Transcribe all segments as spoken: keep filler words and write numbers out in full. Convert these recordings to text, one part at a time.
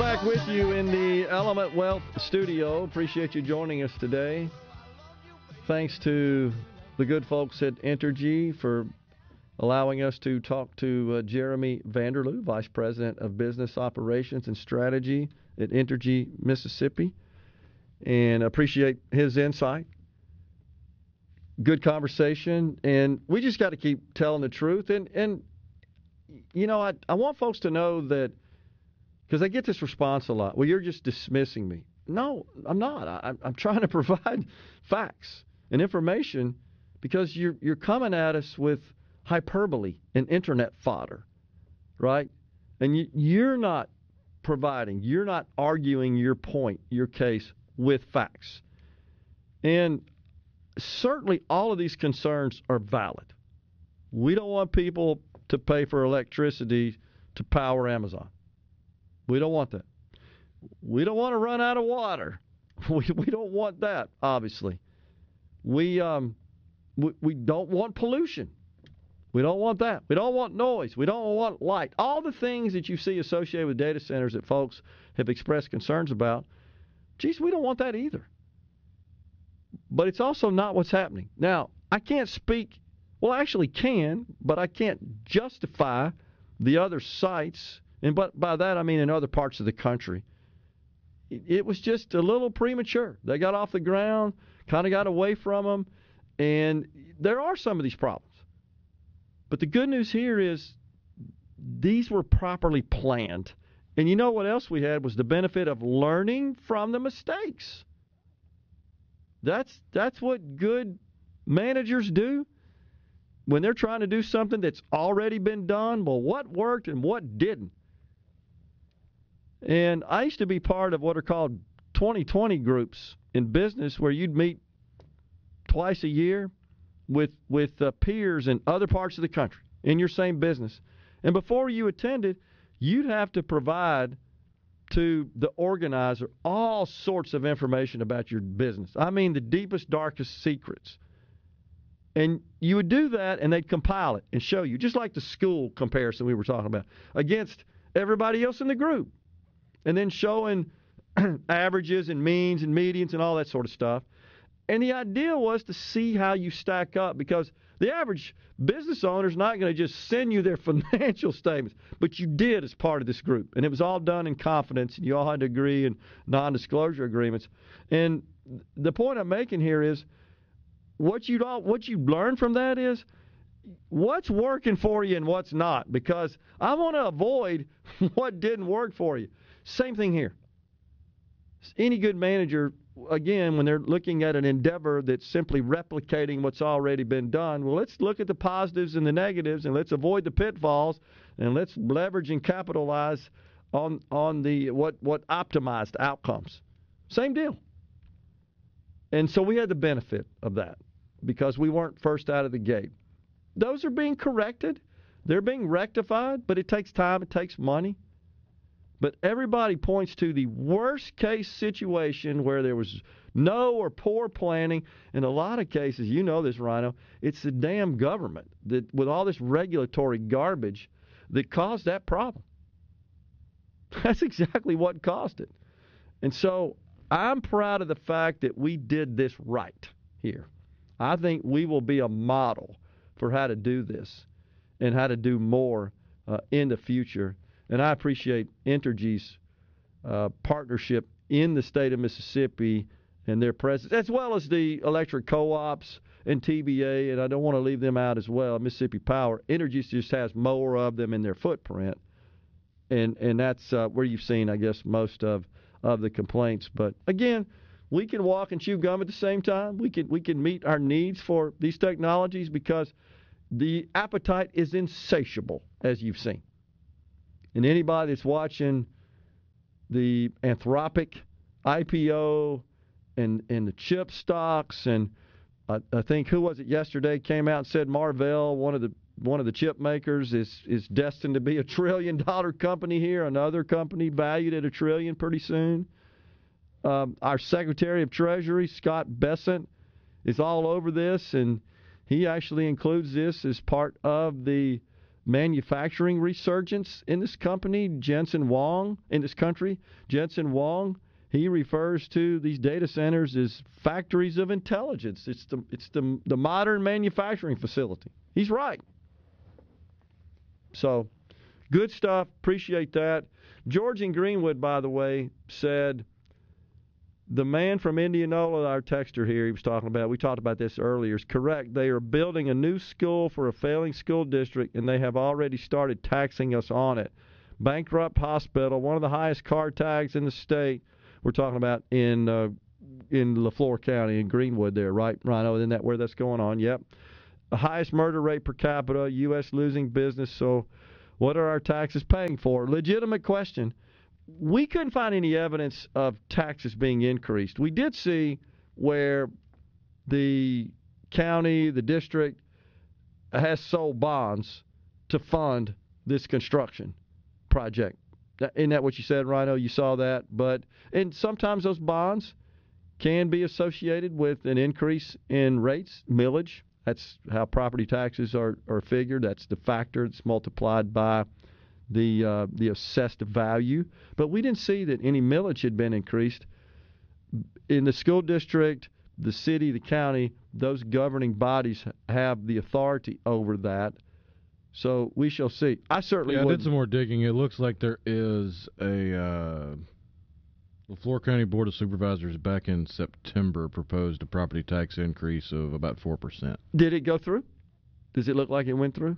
back with you in the Element Wealth studio. Appreciate you joining us today. Thanks to the good folks at Entergy for allowing us to talk to uh, Jeremy Vanderloo, Vice President of Business Operations and Strategy at Entergy Mississippi, and appreciate his insight. Good conversation, and we just got to keep telling the truth. And, and you know, I, I want folks to know that, because I get this response a lot. Well, you're just dismissing me. No, I'm not. I, I'm trying to provide facts and information because you're you're coming at us with hyperbole and internet fodder, right? And you, you're not providing, you're not arguing your point, your case with facts. And certainly all of these concerns are valid. We don't want people to pay for electricity to power Amazon. We don't want that. We don't want to run out of water. We we don't want that, obviously. We um we, we don't want pollution. We don't want that. We don't want noise. We don't want light. All the things that you see associated with data centers that folks have expressed concerns about, geez, we don't want that either. But it's also not what's happening. Now, I can't speak, well, I actually can, but I can't justify the other sites. And but by that, I mean in other parts of the country. It, it was just a little premature. They got off the ground, kind of got away from them, and there are some of these problems. But the good news here is these were properly planned. And you know what else we had was the benefit of learning from the mistakes. That's that's what good managers do when they're trying to do something that's already been done. Well, what worked and what didn't? And I used to be part of what are called twenty twenty groups in business where you'd meet twice a year with with uh, peers in other parts of the country in your same business. And before you attended, you'd have to provide to the organizer all sorts of information about your business. I mean, the deepest, darkest secrets. And you would do that, and they'd compile it and show you, just like the school comparison we were talking about, against everybody else in the group. And then showing averages and means and medians and all that sort of stuff. And the idea was to see how you stack up, because the average business owner is not going to just send you their financial statements, but you did as part of this group. And it was all done in confidence, and you all had to agree in non-disclosure agreements. And the point I'm making here is what you what you learn from that is what's working for you and what's not, because I want to avoid what didn't work for you. Same thing here. Any good manager, again, when they're looking at an endeavor that's simply replicating what's already been done, well, let's look at the positives and the negatives, and let's avoid the pitfalls, and let's leverage and capitalize on on the what what optimized outcomes. Same deal. And so we had the benefit of that because we weren't first out of the gate. Those are being corrected. They're being rectified, but it takes time. It takes money. But everybody points to the worst-case situation where there was no or poor planning. In a lot of cases, you know this, Rhino, it's the damn government that, with all this regulatory garbage, that caused that problem. That's exactly what caused it. And so I'm proud of the fact that we did this right here. I think we will be a model for how to do this and how to do more uh, in the future. And I appreciate Entergy's uh, partnership in the state of Mississippi and their presence, as well as the electric co-ops and T B A, and I don't want to leave them out as well, Mississippi Power. Entergy just has more of them in their footprint, and and that's uh, where you've seen, I guess, most of, of the complaints. But, again, we can walk and chew gum at the same time. We can, we can meet our needs for these technologies because the appetite is insatiable, as you've seen. And anybody that's watching the Anthropic I P O and, and the chip stocks, and I, I think, who was it yesterday, came out and said Marvell, one of the one of the chip makers, is, is destined to be a trillion-dollar company here, another company valued at a trillion pretty soon. Um, our Secretary of Treasury, Scott Bessent, is all over this, and he actually includes this as part of the manufacturing resurgence in this company, Jensen Huang, in this country, Jensen Huang, he refers to these data centers as factories of intelligence. It's the it's the the modern manufacturing facility. He's right. So, good stuff. Appreciate that. George in Greenwood, by the way, said the man from Indianola, our texter here, he was talking about, we talked about this earlier, is correct. They are building a new school for a failing school district, and they have already started taxing us on it. Bankrupt hospital, one of the highest car tags in the state. We're talking about in uh, in LaFleur County, in Greenwood there, right, Rhino? Isn't that where that's going on? Yep. The highest murder rate per capita, U S losing business. So what are our taxes paying for? Legitimate question. We couldn't find any evidence of taxes being increased. We did see where the county, the district, has sold bonds to fund this construction project. Isn't that what you said, Rhino? You saw that. But and sometimes those bonds can be associated with an increase in rates, millage. That's how property taxes are, are figured. That's the factor that's multiplied by the uh, the assessed value. But we didn't see that any millage had been increased. In the school district, the city, the county, those governing bodies have the authority over that. So we shall see. I certainly yeah, I would. did some more digging. It looks like there is a uh, LaFleur County Board of Supervisors back in September proposed a property tax increase of about four percent. Did it go through? Does it look like it went through?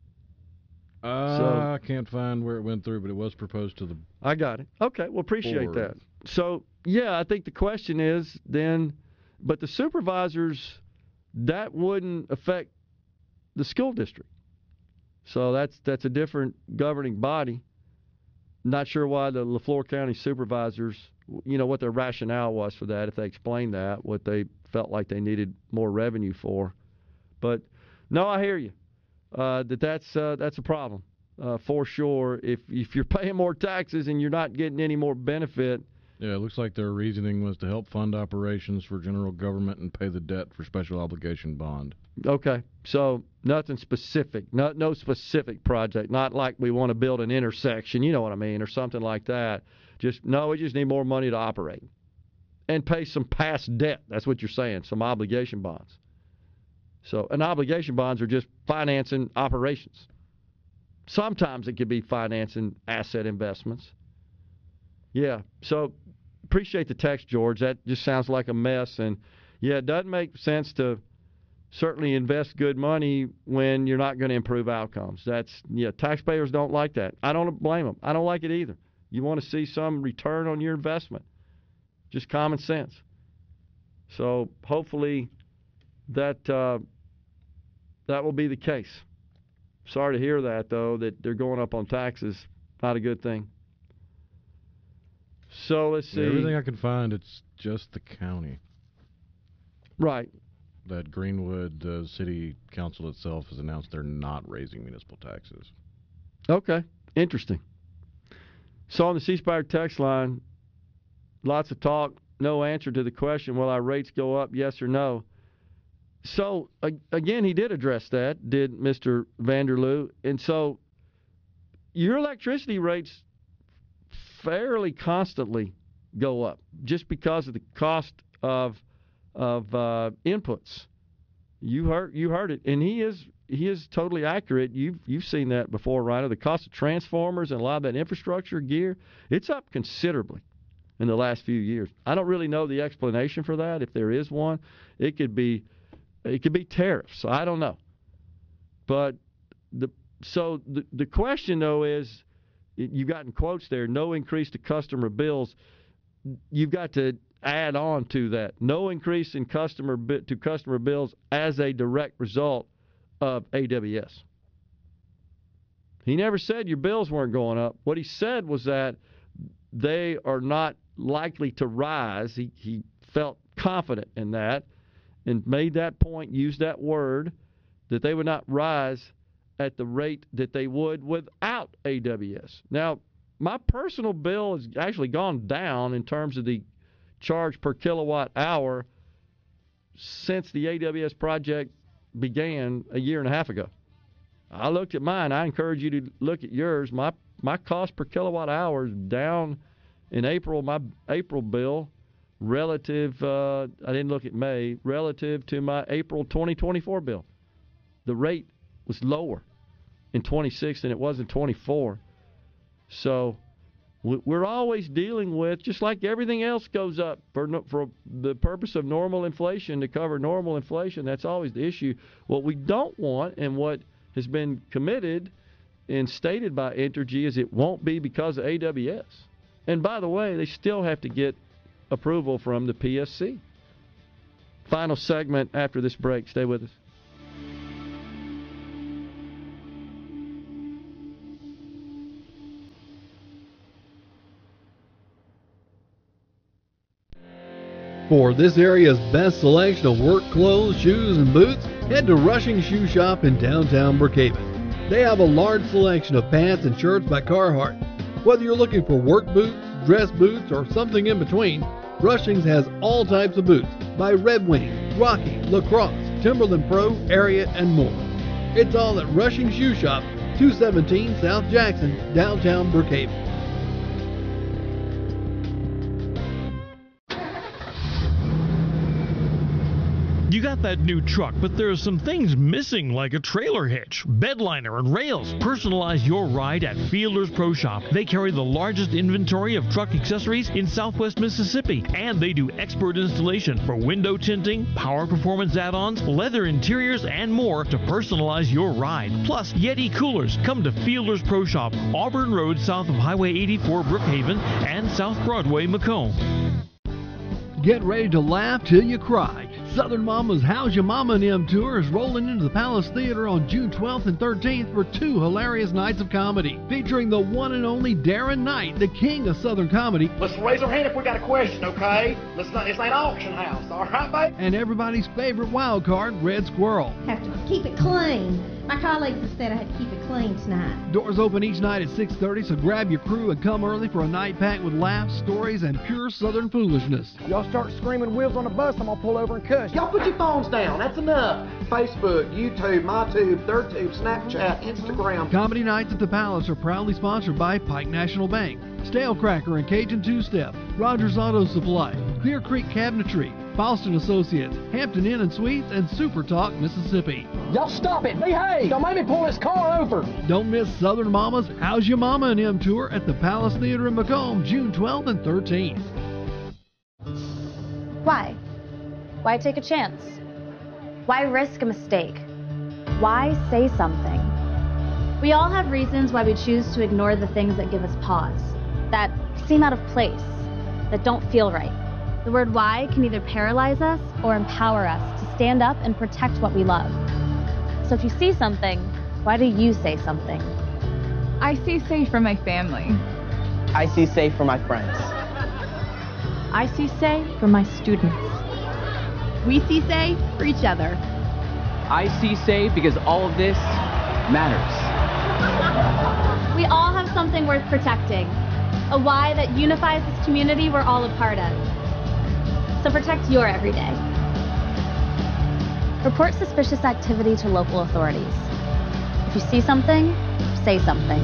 Uh, so, I can't find where it went through, but it was proposed to the I got it. Okay, well, appreciate board. that. So, yeah, I think the question is then, but the supervisors, that wouldn't affect the school district. So that's that's a different governing body. Not sure why the LaFleur County supervisors, you know, what their rationale was for that, if they explained that, what they felt like they needed more revenue for. But, no, I hear you. Uh, that that's uh, that's a problem uh, for sure. If if you're paying more taxes and you're not getting any more benefit. Yeah, it looks like their reasoning was to help fund operations for general government and pay the debt for special obligation bond. Okay, so nothing specific, not no specific project, not like we want to build an intersection, you know what I mean, or something like that. Just no, we just need more money to operate and pay some past debt. That's what you're saying, some obligation bonds. So, and obligation bonds are just financing operations. Sometimes it could be financing asset investments. Yeah, so appreciate the text, George. That just sounds like a mess. And, yeah, it doesn't make sense to certainly invest good money when you're not going to improve outcomes. That's, yeah, taxpayers don't like that. I don't blame them. I don't like it either. You want to see some return on your investment. Just common sense. So, hopefully that uh, that will be the case. Sorry to hear that, though, that they're going up on taxes. Not a good thing. So let's see. Yeah, everything I can find, it's just the county. Right. That Greenwood uh, City Council itself has announced they're not raising municipal taxes. Okay. Interesting. So on the C Spire text line, lots of talk, no answer to the question, will our rates go up, yes or no? So, again, he did address that, did Mister Vanderloo. And so your electricity rates fairly constantly go up just because of the cost of of uh, inputs. You heard you heard it, and he is he is totally accurate. You've you've seen that before, Rhino. The cost of transformers and a lot of that infrastructure gear, it's up considerably in the last few years. I don't really know the explanation for that. If there is one, it could be it could be tariffs. I don't know. But the so the the question though is, you've got in quotes there, no increase to customer bills. You've got to add on to that, no increase in customer bi- to customer bills as a direct result of A W S. He never said your bills weren't going up. What he said was that they are not likely to rise. He, he felt confident in that and made that point, used that word, that they would not rise at the rate that they would without A W S. Now, my personal bill has actually gone down in terms of the charge per kilowatt hour since the A W S project began a year and a half ago. I looked at mine. I encourage you to look at yours. My my cost per kilowatt hour is down in April. My April bill relative, uh, I didn't look at May, relative to my April twenty twenty-four bill. The rate was lower in twenty-six than it was in twenty-four. So we're always dealing with, just like everything else goes up for for the purpose of normal inflation, to cover normal inflation. That's always the issue. What we don't want, and what has been committed and stated by Entergy, is it won't be because of A W S. And by the way, they still have to get approval from the P S C. Final segment after this break. Stay with us. For this area's best selection of work clothes, shoes, and boots, head to Rushing Shoe Shop in downtown Brookhaven. They have a large selection of pants and shirts by Carhartt. Whether you're looking for work boots, dress boots, or something in between, Rushing's has all types of boots by Red Wing, Rocky, Lacrosse, Timberland Pro, Ariat, and more. It's all at Rushing Shoe Shop, two seventeen South Jackson, downtown Brookhaven. You got that new truck, but there are some things missing, like a trailer hitch, bed liner, and rails. Personalize your ride at Fielders Pro Shop. They carry the largest inventory of truck accessories in Southwest Mississippi, and they do expert installation for window tinting, power performance add-ons, leather interiors, and more to personalize your ride. Plus, Yeti coolers. Come to Fielders Pro Shop, Auburn Road south of Highway eighty-four, Brookhaven, and South Broadway, Macomb. Get ready to laugh till you cry. Southern Mama's How's Your Mama and Em tour is rolling into the Palace Theater on June twelfth and thirteenth for two hilarious nights of comedy, featuring the one and only Darren Knight, the king of Southern comedy. Let's raise our hand if we got a question, okay? Let's not, this ain't auction house, all right, babe? And everybody's favorite wild card, Red Squirrel. Have to keep it clean. My colleagues have said I had to keep it clean tonight. Doors open each night at six thirty, so grab your crew and come early for a night packed with laughs, stories, and pure Southern foolishness. Y'all start screaming wheels on the bus, I'm gonna pull over and cuss. Y'all put your phones down, that's enough. Facebook, YouTube, MyTube, ThirdTube, Snapchat, Instagram. Comedy nights at the Palace are proudly sponsored by Pike National Bank, Stale Cracker and Cajun Two-Step, Rogers Auto Supply, Clear Creek Cabinetry, Boston Associates, Hampton Inn and Suites, and Super Talk, Mississippi. Y'all stop it, behave! Don't make me pull this car over! Don't miss Southern Mama's How's Your Mama and Em tour at the Palace Theater in Macomb, June twelfth and thirteenth. Why? Why take a chance? Why risk a mistake? Why say something? We all have reasons why we choose to ignore the things that give us pause, that seem out of place, that don't feel right. The word why can either paralyze us or empower us to stand up and protect what we love. So if you see something, why do you say something? I see safe for my family. I see safe for my friends. I see say for my students. We see say for each other. I see say because all of this matters. We all have something worth protecting, a why that unifies this community we're all a part of. So protect your everyday. Report suspicious activity to local authorities. If you see something, say something.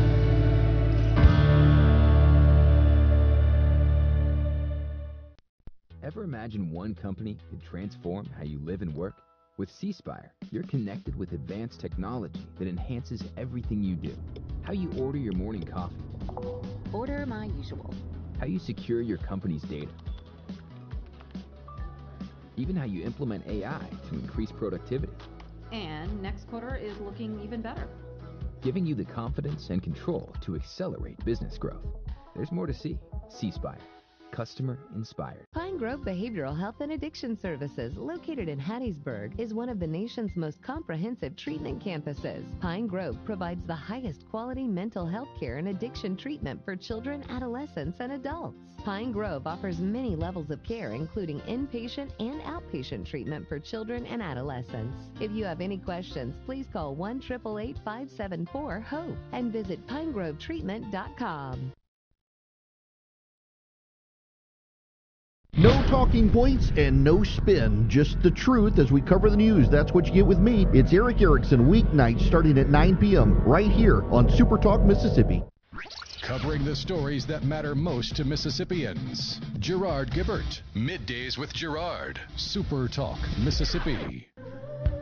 Ever imagine one company could transform how you live and work? With C Spire, you're connected with advanced technology that enhances everything you do. How you order your morning coffee. Order my usual. How you secure your company's data. Even how you implement A I to increase productivity. And next quarter is looking even better. Giving you the confidence and control to accelerate business growth. There's more to see. C Spire. Customer inspired. Pine Grove Behavioral Health and Addiction Services, located in Hattiesburg, is one of the nation's most comprehensive treatment campuses. Pine Grove provides the highest quality mental health care and addiction treatment for children, adolescents, and adults. Pine Grove offers many levels of care, including inpatient and outpatient treatment for children and adolescents. If you have any questions, please call one eight eight eight, five seven four, HOPE and visit pine grove treatment dot com. No talking points and no spin, just the truth as we cover the news. That's what you get with me. It's Eric Erickson, weeknights starting at nine p.m. right here on Super Talk Mississippi. Covering the stories that matter most to Mississippians. Gerard Gibbert. Middays with Gerard. Super Talk Mississippi.